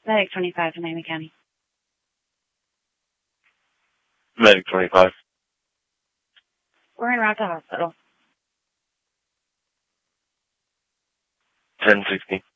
Medic 25 to Miami County. Medic 25. We're en route to hospital. 1060.